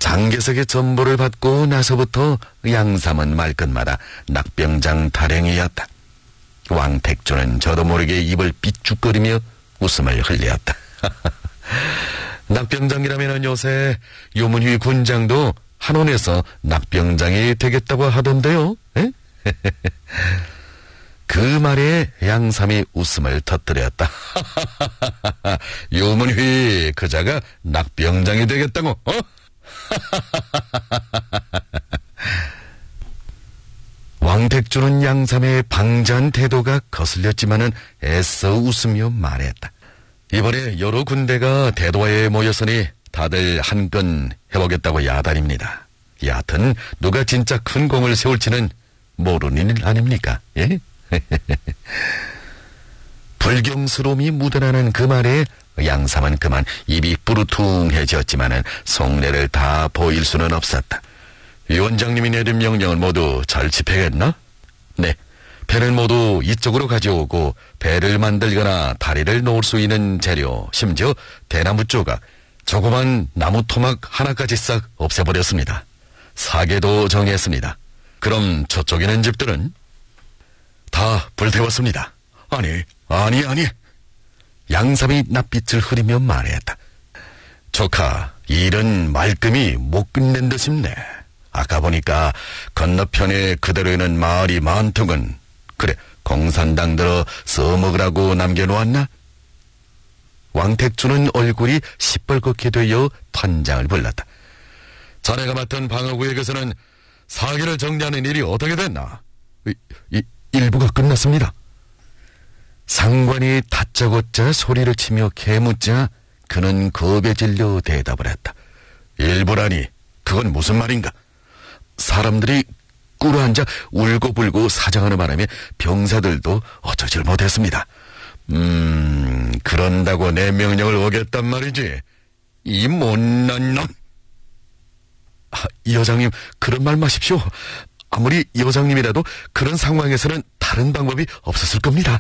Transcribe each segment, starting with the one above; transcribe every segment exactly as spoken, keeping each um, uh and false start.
장개석의 전보를 받고 나서부터 양삼은 말끝마다 낙병장 타령이었다. 왕택조는 저도 모르게 입을 삐죽거리며 웃음을 흘렸다. 낙병장이라면 요새 요문휘 군장도 한원에서 낙병장이 되겠다고 하던데요. 그 말에 양삼이 웃음을 터뜨렸다. 요문휘 그자가 낙병장이 되겠다고? 어? 왕택조는 양삼의 방자한 태도가 거슬렸지만은 애써 웃으며 말했다. 이번에 여러 군대가 대도에 모였으니 다들 한 건 해보겠다고 야단입니다. 여하튼 누가 진짜 큰 공을 세울지는 모르는 일 아닙니까? 예? 불경스러움이 묻어나는 그 말에 양삼은 그만 입이 뿌르퉁해졌지만은 속내를 다 보일 수는 없었다. 위원장님이 내린 명령을 모두 잘 집행했나? 네. 배를 모두 이쪽으로 가져오고 배를 만들거나 다리를 놓을 수 있는 재료, 심지어 대나무 조각, 조그만 나무 토막 하나까지 싹 없애버렸습니다. 사계도 정했습니다. 그럼 저쪽에 있는 집들은? 다 불태웠습니다. 아니, 아니, 아니. 양삼이 낯빛을 흐리며 말했다. 조카, 일은 말끔히 못 끝낸 듯 싶네. 아까 보니까 건너편에 그대로 있는 마을이 많더군. 그래, 공산당 들어 써먹으라고 남겨놓았나? 왕택주는 얼굴이 시뻘겋게 되어 판장을 불렀다. 자네가 맡은 방어구역에서는 사기를 정리하는 일이 어떻게 됐나? 이, 이, 일부가 끝났습니다. 상관이 다짜고짜 소리를 치며 개묻자 그는 겁에 질려 대답을 했다. 일부라니, 그건 무슨 말인가? 사람들이 꿇어앉아 울고불고 사정하는 바람에 병사들도 어쩌질 못했습니다. 음, 그런다고 내 명령을 어겼단 말이지. 이 못난 놈. 아, 여장님, 그런 말 마십시오. 아무리 여장님이라도 그런 상황에서는 다른 방법이 없었을 겁니다.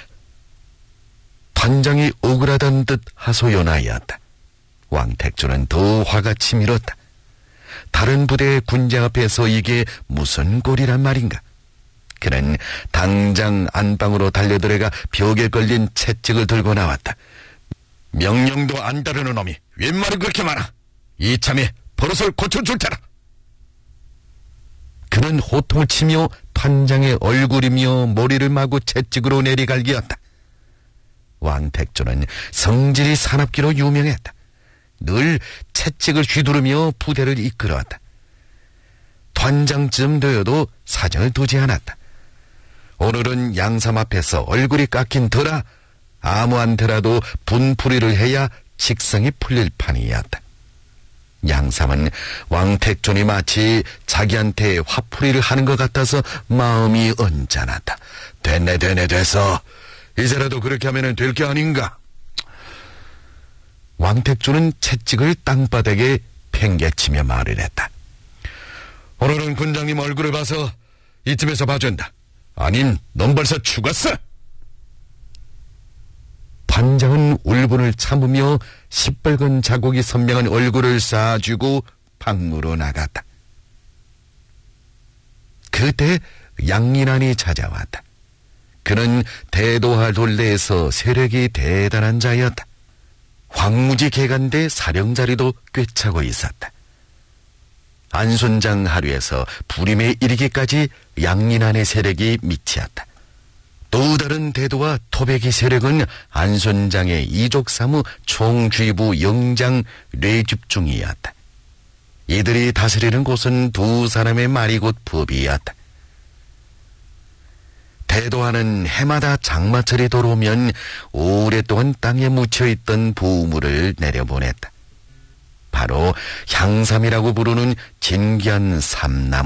판장이 억울하다는 듯 하소연하였다. 왕택조는 더 화가 치밀었다. 다른 부대의 군장 앞에서 이게 무슨 꼴이란 말인가? 그는 당장 안방으로 달려들어가 벽에 걸린 채찍을 들고 나왔다. 명령도 안 따르는 놈이 웬 말이 그렇게 많아? 이참에 버릇을 고쳐줄 테라. 그는 호통을 치며 판장의 얼굴이며 머리를 마구 채찍으로 내리갈기었다. 왕택조는 성질이 사납기로 유명했다. 늘 채찍을 휘두르며 부대를 이끌어왔다.团장쯤 되어도 사정을 두지 않았다. 오늘은 양삼 앞에서 얼굴이 깎인 터라 아무한테라도 분풀이를 해야 직성이 풀릴 판이었다. 양삼은 왕택존이 마치 자기한테 화풀이를 하는 것 같아서 마음이 언짢았다. 됐네 됐네 됐어. 이제라도 그렇게 하면 될 게 아닌가. 왕택조는 채찍을 땅바닥에 팽개치며 말을 했다. 오늘은 군장님 얼굴을 봐서 이쯤에서 봐준다. 아닌 넌 벌써 죽었어. 판장은 울분을 참으며 시뻘건 자국이 선명한 얼굴을 쌓아주고 방으로 나갔다. 그때 양인환이 찾아왔다. 그는 대도하 돌내에서 세력이 대단한 자였다. 황무지 개간대 사령자리도 꿰차고 있었다. 안손장 하류에서 불임에 이르기까지 양인환의 세력이 미치었다. 또 다른 대도와 토백이 세력은 안손장의 이족사무 총쥐부 영장 뇌집중이었다. 이들이 다스리는 곳은 두 사람의 말이 곧 법이었다. 대도하는 해마다 장마철이 돌아오면 오랫동안 땅에 묻혀있던 부물을 내려보냈다. 바로 향삼이라고 부르는 진귀한 삼나무